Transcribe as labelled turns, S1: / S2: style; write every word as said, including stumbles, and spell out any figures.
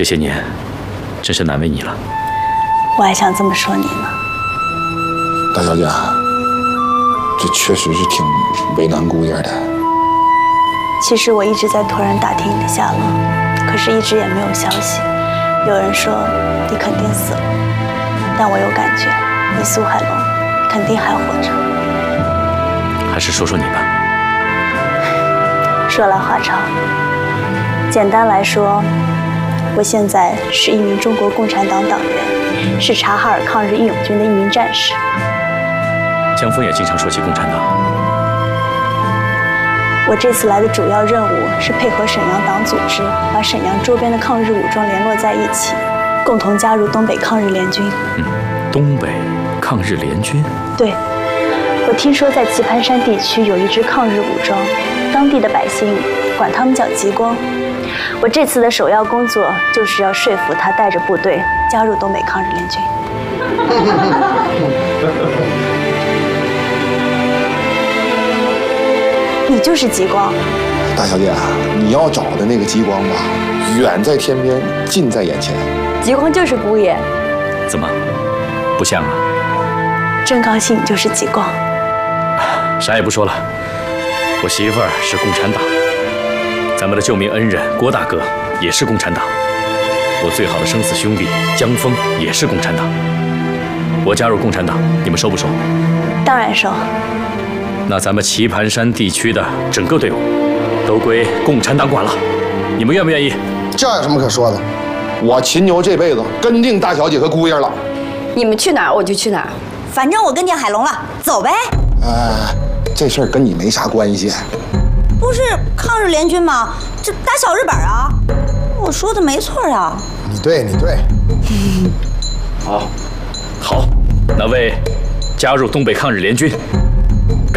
S1: 这些年，真是难为你了。
S2: 我还想这么说你呢。
S3: 大小姐，这确实是挺为难姑爷的。
S2: 其实我一直在托人打听你的下落，可是一直也没有消息。有人说你肯定死了，但我有感觉，你苏海龙肯定还活着。
S1: 还是说说你吧。
S2: 说来话长，简单来说，我现在是一名中国共产党党员，是察哈尔抗日义勇军的一名战士。
S1: 江峰也经常说起共产党。
S2: 我这次来的主要任务是配合沈阳党组织，把沈阳周边的抗日武装联络在一起，共同加入东北抗日联军。
S1: 嗯，东北抗日联军？
S2: 对，我听说在棋盘山地区有一支抗日武装，当地的百姓管他们叫极光。我这次的首要工作就是要说服他带着部队加入东北抗日联军。你就是极光，
S3: 大小姐，你要找的那个极光吧，远在天边，近在眼前。
S2: 极光就是姑爷。
S1: 怎么，不像啊？
S2: 真高兴你就是极光。
S1: 啥也不说了，我媳妇儿是共产党，咱们的救命恩人郭大哥也是共产党，我最好的生死兄弟江峰也是共产党。我加入共产党，你们收不收？
S2: 当然收。
S1: 那咱们棋盘山地区的整个队伍都归共产党管了，你们愿不愿意？
S3: 这有什么可说的？我秦牛这辈子跟定大小姐和姑爷了。
S4: 你们去哪儿我就去哪儿，
S5: 反正我跟定海龙了，走呗。
S3: 哎，这事儿跟你没啥关系。
S5: 不是抗日联军吗？这打小日本啊！我说的没错呀。
S3: 你对，你对。
S1: 好，好，那为加入东北抗日联军